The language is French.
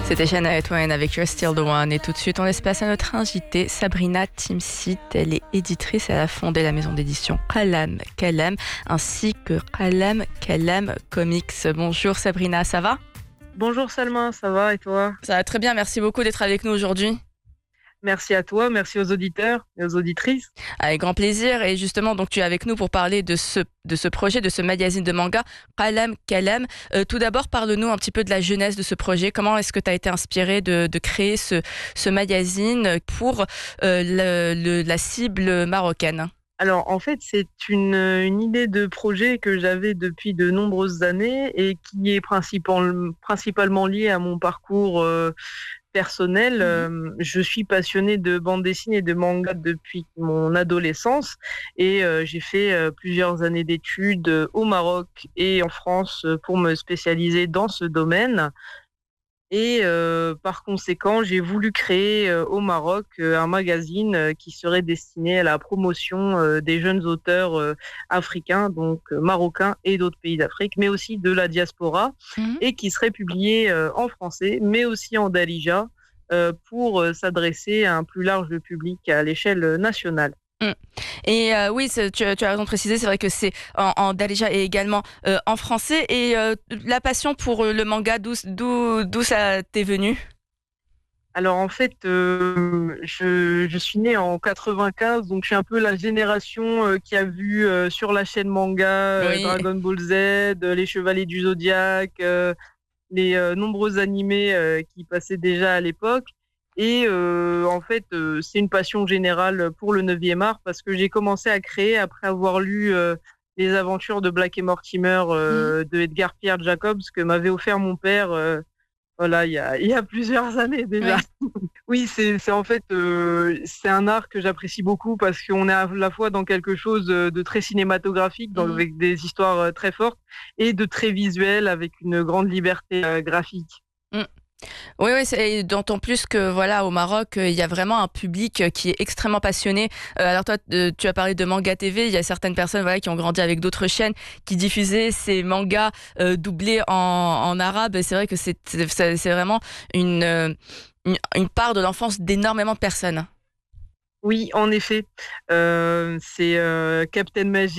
C'était Shania Twain avec You're Still the One. Et tout de suite, on laisse place à notre invitée, Sabrina Timsit. Elle est éditrice et elle a fondé la maison d'édition Qalam Kalam ainsi que Qalam Kalam Comics. Bonjour Sabrina, ça va? Bonjour Salma, ça va et toi? Ça va très bien, merci beaucoup d'être avec nous aujourd'hui. Merci à toi, merci aux auditeurs et aux auditrices. Avec grand plaisir. Et justement, donc tu es avec nous pour parler de ce projet, de ce magazine de manga, Qalam Kalam. Tout d'abord, parle-nous un petit peu de la jeunesse de ce projet. Comment est-ce que tu as été inspiré de créer ce magazine pour la cible marocaine? Alors en fait, c'est une idée de projet que j'avais depuis de nombreuses années et qui est principalement liée à mon parcours personnel. Je suis passionnée de bande dessinée et de manga depuis mon adolescence et j'ai fait plusieurs années d'études au Maroc et en France pour me spécialiser dans ce domaine. Et par conséquent, j'ai voulu créer au Maroc un magazine qui serait destiné à la promotion des jeunes auteurs africains, donc marocains et d'autres pays d'Afrique, mais aussi de la diaspora, Mhm. et qui serait publié en français, mais aussi en Darija, pour s'adresser à un plus large public à l'échelle nationale. Mm. Et oui, tu as raison de préciser, c'est vrai que c'est en Darija et également en français. Et la passion pour le manga, d'où ça t'est venu? Alors en fait, je suis née en 95, donc je suis un peu la génération qui a vu sur la chaîne manga Oui. Dragon Ball Z, les Chevaliers du Zodiaque, les nombreux animés qui passaient déjà à l'époque. Et en fait, c'est une passion générale pour le 9e art parce que j'ai commencé à créer après avoir lu les aventures de Black et Mortimer Mhm. de Edgar Pierre Jacobs que m'avait offert mon père. Voilà, il y a plusieurs années déjà. Oui. Oui, c'est en fait, c'est un art que j'apprécie beaucoup parce qu'on est à la fois dans quelque chose de très cinématographique, donc Mhm. avec des histoires très fortes, et de très visuel avec une grande liberté graphique. Mm. Oui, oui, et d'autant plus que voilà, au Maroc, il y a vraiment un public qui est extrêmement passionné. Alors toi, tu as parlé de Manga TV. Il y a certaines personnes voilà qui ont grandi avec d'autres chaînes qui diffusaient ces mangas doublés en arabe. Et c'est vrai que c'est vraiment une part de l'enfance d'énormément de personnes. Oui, en effet, c'est Captain Magic.